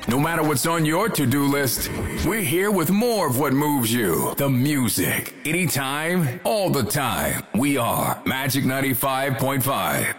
No matter what's on your to-do list, we're here with more of what moves you. The music. Anytime, all the time. We are Magic 95.5.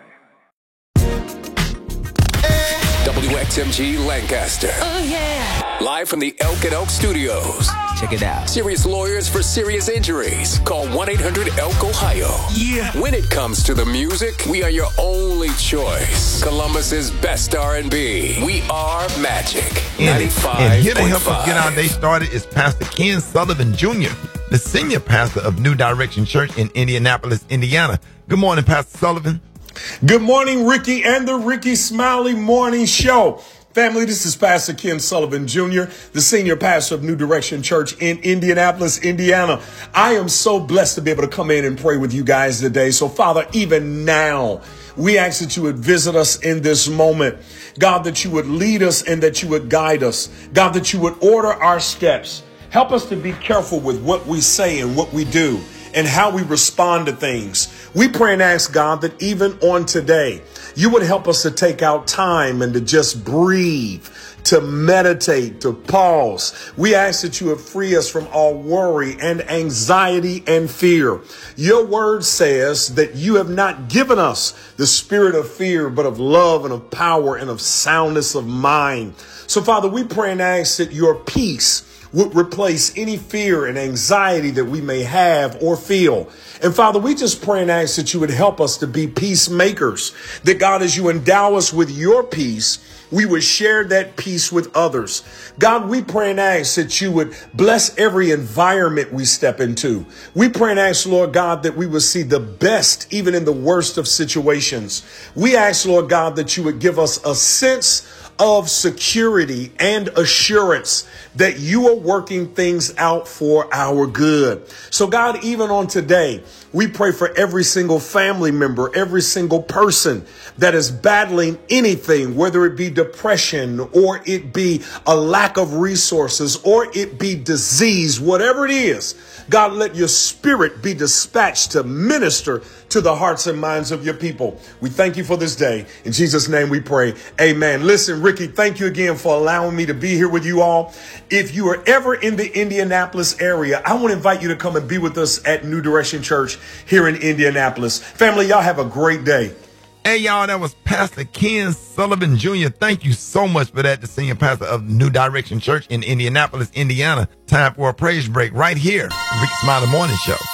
WXMG Lancaster. Oh, yeah. Live from the Elk and Oak Studios. Check it out. Serious lawyers for serious injuries. Call 1-800-ELK-OHIO. Yeah. When it comes to the music, we are your only choice. Columbus's best R&B. We are Magic 95.5. And here to help us get our day started is Pastor Ken Sullivan Jr., the senior pastor of New Direction Church in Indianapolis, Indiana. Good morning, Pastor Sullivan. Good morning, Ricky and the Ricky Smiley Morning Show. Family, this is Pastor Ken Sullivan Jr., the senior pastor of New Direction Church in Indianapolis, Indiana. I am so blessed to be able to come in and pray with you guys today. So, Father, even now, we ask that you would visit us in this moment. God, that you would lead us and that you would guide us. God, that you would order our steps. Help us to be careful with what we say and what we do and how we respond to things. We pray and ask, God, that even on today, you would help us to take out time and to just breathe, to meditate, to pause. We ask that you would free us from all worry and anxiety and fear. Your word says that you have not given us the spirit of fear, but of love and of power and of soundness of mind. So, Father, we pray and ask that your peace would replace any fear and anxiety that we may have or feel. And Father, we just pray and ask that you would help us to be peacemakers, that God, as you endow us with your peace, we would share that peace with others. God, we pray and ask that you would bless every environment we step into. We pray and ask, Lord God, that we would see the best even in the worst of situations. We ask, Lord God, that you would give us a sense of security and assurance that you are working things out for our good. So God, even on today, we pray for every single family member, every single person that is battling anything, whether it be depression or it be a lack of resources or it be disease, whatever it is. God, let your spirit be dispatched to minister to the hearts and minds of your people. We thank you for this day. In Jesus' name we pray. Amen. Listen, Ricky, thank you again for allowing me to be here with you all. If you are ever in the Indianapolis area, I want to invite you to come and be with us at New Direction Church here in Indianapolis. Family, y'all have a great day. Hey, y'all, that was Pastor Ken Sullivan Jr. Thank you so much for that, the senior pastor of New Direction Church in Indianapolis, Indiana. Time for a praise break right here. Ricky Smiley Morning Show.